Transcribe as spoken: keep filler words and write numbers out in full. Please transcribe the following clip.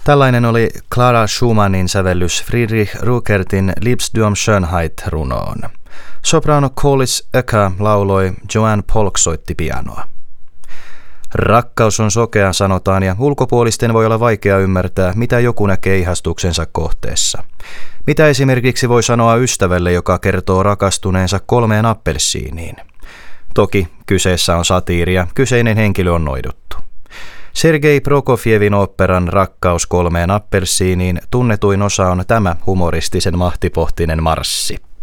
Tällainen oli Clara Schumannin sävellys Friedrich Ruckertin Liebst du am Schönheit-runoon. Soprano Kolis Öka lauloi, Joanne Polk soitti pianoa. Rakkaus on sokea, sanotaan, ja ulkopuolisten voi olla vaikea ymmärtää, mitä joku näkee ihastuksensa kohteessa. Mitä esimerkiksi voi sanoa ystävälle, joka kertoo rakastuneensa kolmeen appelsiiniin? Toki kyseessä on satiiri ja kyseinen henkilö on noiduttu. Sergei Prokofjevin oopperan Rakkaus kolmeen appelsiiniin tunnetuin osa on tämä humoristisen mahtipohtinen marssi.